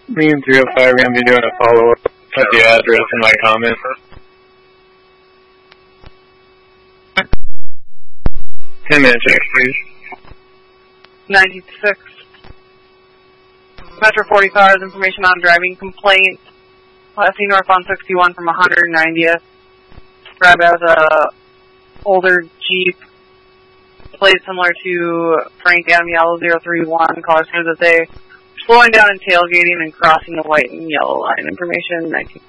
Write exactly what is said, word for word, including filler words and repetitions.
Me and three oh five are going to be doing a follow-up at the address in my comment. ten minute check, please. ninety-six. Metro forty-five has information on driving complaint. Last seen north on sixty-one from one hundred ninetieth. Described as a older Jeep. Plate similar to Frank Adam Yellow zero three one. Caller says that they slowing down and tailgating and crossing the white and yellow line. Information nineteen